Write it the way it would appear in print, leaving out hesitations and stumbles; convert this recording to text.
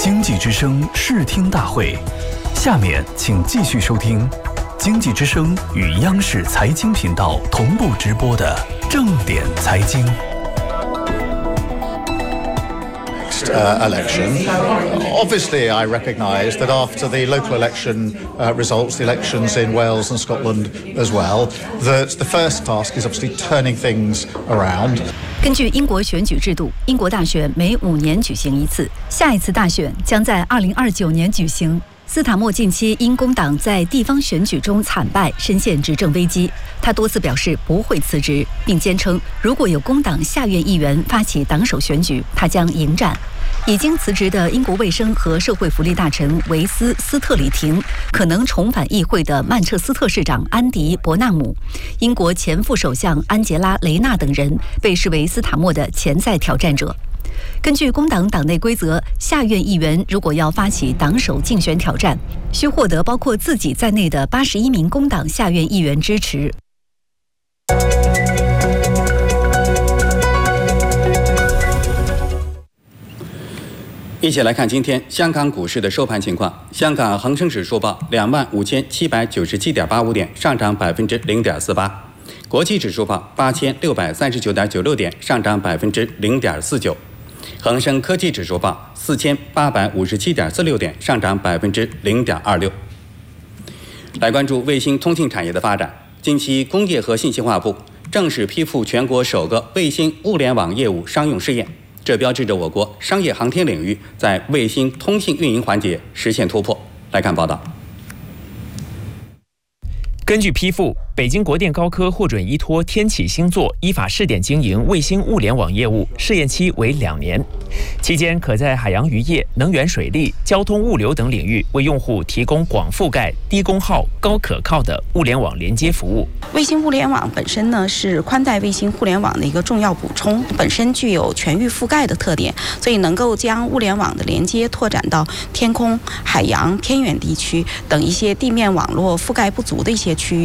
经济之声视听大会，下面请继续收听经济之声与央视财经频道同步直播的正点财经。 Election. Obviously, I recognise that after the local election results, the elections in Wales and Scotland as well, that the first task is obviously turning things around. 根据英国选举制度，英国大选每5年举行一次，下一次大选将在2029年举行。斯塔默近期因工党在地方选举中惨败，深陷执政危机。他多次表示不会辞职，并坚称如果有工党下院议员发起党首选举，他将迎战。已经辞职的英国卫生和社会福利大臣维斯·斯特里廷，可能重返议会的曼彻斯特市长安迪·伯纳姆，英国前副首相安杰拉·雷纳等人被视为斯塔默的潜在挑战者。根据工党党内规则，下院议员如果要发起党首竞选挑战，需获得包括自己在内的81名工党下院议员支持。 一起来看今天香港股市的收盘情况。香港恒生指数报25,797.85点，上涨0.48%；国际指数报8,639.96点，上涨0.49%；恒生科技指数报4,857.46点，上涨0.26%。来关注卫星通信产业的发展。近期，工业和信息化部正式批复全国首个卫星物联网业务商用试验。这标志着我国商业航天领域在卫星通信运营环节实现突破。来看报道。 根据批复，北京国电高科获准依托天启星座依法试点经营卫星物联网业务，试验期为2年，期间可在海洋渔业、能源水利、交通物流等领域为用户提供广覆盖、低功耗、高可靠的物联网连接服务。 卫星物联网本身呢是宽带卫星互联网的一个重要补充，本身具有全域覆盖的特点，所以能够将物联网的连接拓展到天空、海洋、偏远地区等一些地面网络覆盖不足的一些区域。